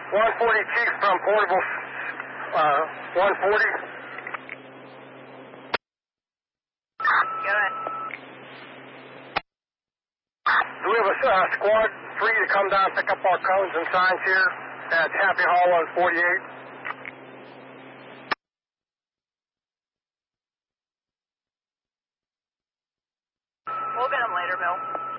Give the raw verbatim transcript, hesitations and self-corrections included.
one forty Chief from Portable, uh, one forty. Go ahead. Do we have a uh, squad free to come down and pick up our cones and signs here at Happy Hall on forty-eight? We'll get them later, Bill.